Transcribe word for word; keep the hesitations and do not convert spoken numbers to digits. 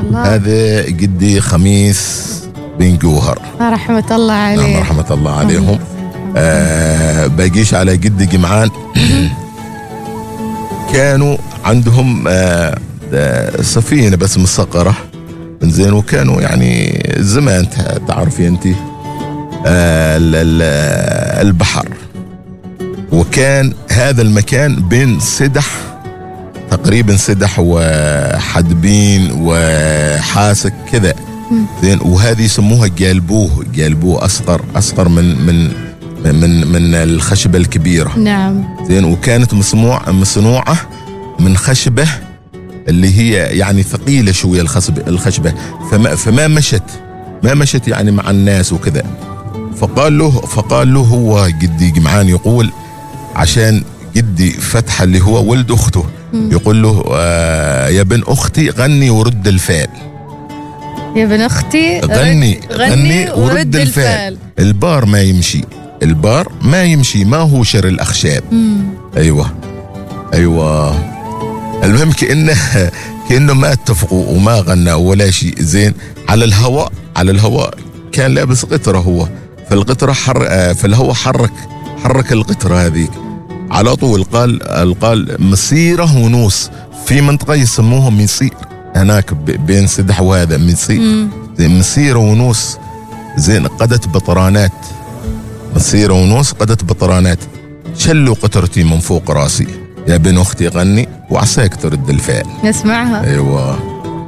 الله. هذا جدي خميس بن جوهر رحمة الله عليه. نعم رحمة الله عليهم. آه باجيش على جدي جمعان. كانوا عندهم آه آه سفينة بس مسقرة زين، وكانوا يعني زمان تعرفي انت آه البحر، وكان هذا المكان بين سدح تقريبا، سدح وحدبين وحاسك كذا زين، وهذه يسموها جالبوه. جالبوه اصغر اصغر من من من من الخشبة الكبيرة. نعم زين، وكانت مصنوعة مصنوعة من خشبة اللي هي يعني ثقيلة شوية الخشبة الخشبة فما فما مشت ما مشت يعني مع الناس وكذا. فقال له فقال له هو جدي جمعان يقول عشان جدي فتح اللي هو ولد أخته يقول له آه يا بن أختي غني ورد الفال. يا بن أختي غني غني ورد الفال. البار ما يمشي، البار ما يمشي، ما هو شر الأخشاب. مم. أيوة أيوة. المهم كأنه كأنه ما اتفقوا وما غنى ولا شيء زين. على الهواء على الهواء كان لابس قطرة هو، فالقطرة حر فالهواء حرك حرك القطرة هذيك على طول. قال قال مصيره ونوس في منطقة يسموها مصير هناك بين سدح وهذا مصير زين، مصير ونوس زين. قدت بطرانات مصير ونوس قدت بطرانات، شلوا قطرتي من فوق راسي يا بن أختي غني وعساك ترد الفال. نسمعها. أيوة.